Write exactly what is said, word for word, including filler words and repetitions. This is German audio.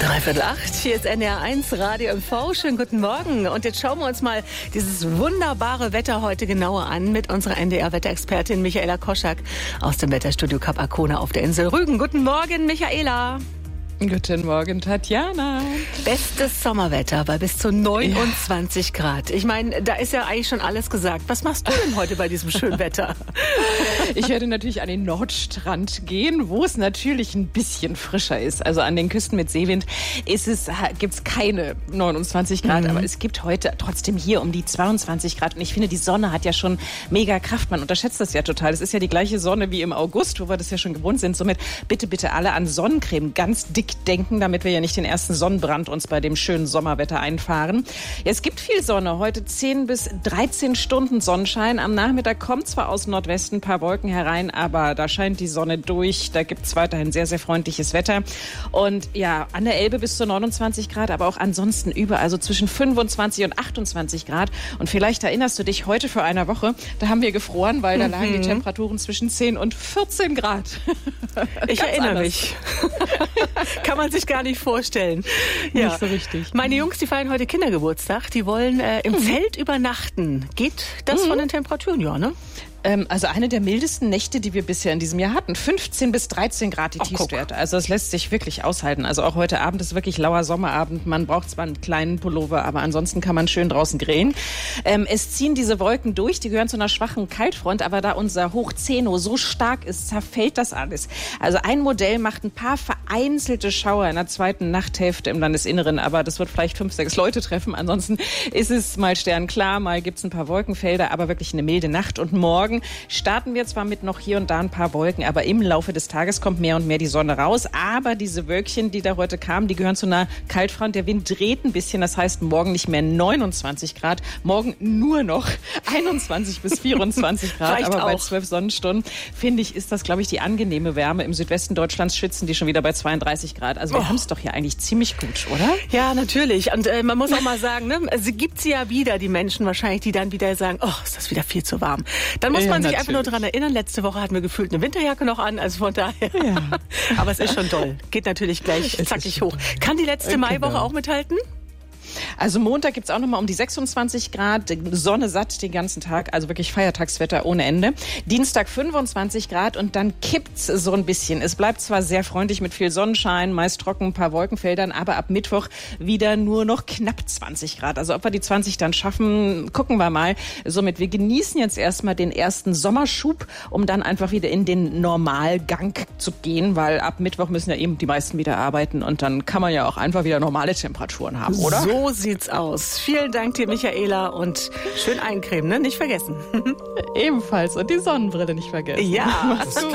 Dreiviertel acht, hier ist N D R eins Radio M V. Schönen guten Morgen. Und jetzt schauen wir uns mal dieses wunderbare Wetter heute genauer an mit unserer N D R-Wetterexpertin Michaela Koschak aus dem Wetterstudio Kap Arkona auf der Insel Rügen. Guten Morgen, Michaela. Guten Morgen, Tatjana. Bestes Sommerwetter bei bis zu neunundzwanzig ja. Grad. Ich meine, da ist ja eigentlich schon alles gesagt. Was machst du denn heute bei diesem schönen Wetter? Ich werde natürlich an den Nordstrand gehen, wo es natürlich ein bisschen frischer ist. Also an den Küsten mit Seewind ist es, gibt's keine neunundzwanzig Grad, mhm. aber es gibt heute trotzdem hier um die zweiundzwanzig Grad. Und ich finde, die Sonne hat ja schon mega Kraft. Man unterschätzt das ja total. Es ist ja die gleiche Sonne wie im August, wo wir das ja schon gewohnt sind. Somit bitte, bitte alle an Sonnencreme ganz dick denken, damit wir ja nicht den ersten Sonnenbrand uns bei dem schönen Sommerwetter einfahren. Ja, es gibt viel Sonne. Heute zehn bis dreizehn Stunden Sonnenschein. Am Nachmittag kommt zwar aus Nordwesten ein paar Wolken herein, aber da scheint die Sonne durch. Da gibt es weiterhin sehr, sehr freundliches Wetter. Und ja, an der Elbe bis zu neunundzwanzig Grad, aber auch ansonsten überall so zwischen fünfundzwanzig und achtundzwanzig Grad. Und vielleicht erinnerst du dich, heute vor einer Woche, da haben wir gefroren, weil da lagen mhm. die Temperaturen zwischen zehn und vierzehn Grad. Ich erinnere anders. mich. Kann man sich gar nicht vorstellen. Ja. Nicht so richtig. Meine Jungs, die feiern heute Kindergeburtstag. Die wollen äh, im mhm. Zelt übernachten. Geht das mhm. von den Temperaturen? Ja, ne? Ähm, also eine der mildesten Nächte, die wir bisher in diesem Jahr hatten. fünfzehn bis dreizehn Grad die oh, Tiefstwerte. Also das lässt sich wirklich aushalten. Also auch heute Abend ist wirklich lauer Sommerabend. Man braucht zwar einen kleinen Pullover, aber ansonsten kann man schön draußen grillen. Ähm, es ziehen diese Wolken durch. Die gehören zu einer schwachen Kaltfront. Aber da unser Hoch Zeno so stark ist, zerfällt das alles. Also ein Modell macht ein paar vereinzelte Schauer in der zweiten Nachthälfte im Landesinneren. Aber das wird vielleicht fünf, sechs Leute treffen. Ansonsten ist es mal sternklar, mal gibt es ein paar Wolkenfelder, aber wirklich eine milde Nacht. Und morgen starten wir zwar mit noch hier und da ein paar Wolken, aber im Laufe des Tages kommt mehr und mehr die Sonne raus. Aber diese Wölkchen, die da heute kamen, die gehören zu einer Kaltfront. Der Wind dreht ein bisschen, das heißt morgen nicht mehr neunundzwanzig Grad, morgen nur noch einundzwanzig bis vierundzwanzig Grad. Reicht aber auch. Bei zwölf Sonnenstunden, finde ich, ist das, glaube ich, die angenehme Wärme. Im Südwesten Deutschlands schwitzen die schon wieder bei zweiunddreißig Grad. Also wir oh. haben es doch hier eigentlich ziemlich gut, oder? Ja, natürlich. Und äh, man muss auch mal sagen, ne, es gibt sie ja wieder, die Menschen wahrscheinlich, die dann wieder sagen, oh, ist das wieder viel zu warm. Dann muss Ja, man sich natürlich. einfach nur daran erinnern, letzte Woche hatten wir gefühlt eine Winterjacke noch an, also von daher. Ja. Aber es ist schon toll. Geht natürlich gleich Es zackig hoch. Kann die letzte Genau. Maiwoche auch mithalten? Also Montag gibt's auch nochmal um die sechsundzwanzig Grad, Sonne satt den ganzen Tag, also wirklich Feiertagswetter ohne Ende. Dienstag fünfundzwanzig Grad und dann kippt's so ein bisschen. Es bleibt zwar sehr freundlich mit viel Sonnenschein, meist trocken, ein paar Wolkenfeldern, aber ab Mittwoch wieder nur noch knapp zwanzig Grad. Also ob wir die zwanzig dann schaffen, gucken wir mal. Somit, wir genießen jetzt erstmal den ersten Sommerschub, um dann einfach wieder in den Normalgang zu gehen, weil ab Mittwoch müssen ja eben die meisten wieder arbeiten und dann kann man ja auch einfach wieder normale Temperaturen haben, oder? So sieht's aus. Vielen Dank dir, Michaela, und schön eincremen, ne? Nicht vergessen. Ebenfalls und die Sonnenbrille nicht vergessen. Ja.